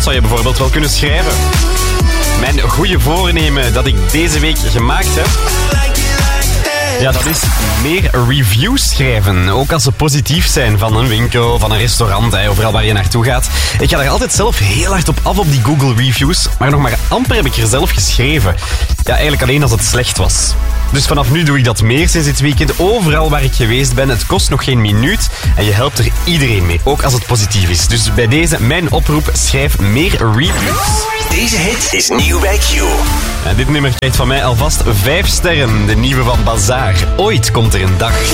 Dat zou je bijvoorbeeld wel kunnen schrijven. Mijn goede voornemen dat ik deze week gemaakt heb... Ja, dat is meer reviews schrijven. Ook als ze positief zijn van een winkel, van een restaurant, overal waar je naartoe gaat. Ik ga er altijd zelf heel hard op af op die Google reviews. Maar nog maar amper heb ik er zelf geschreven. Ja, eigenlijk alleen als het slecht was. Dus vanaf nu doe ik dat meer sinds dit weekend. Overal waar ik geweest ben, het kost nog geen minuut. En je helpt er iedereen mee, ook als het positief is. Dus bij deze, mijn oproep, schrijf meer reviews. Deze hit is nieuw bij Q. En dit nummer krijgt van mij alvast 5 sterren. De nieuwe van Bazaar. Ooit komt er een dag.